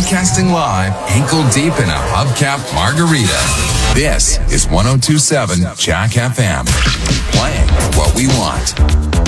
Broadcasting live, ankle deep in a hubcap margarita. This is 102.7 Jack FM. Playing what we want.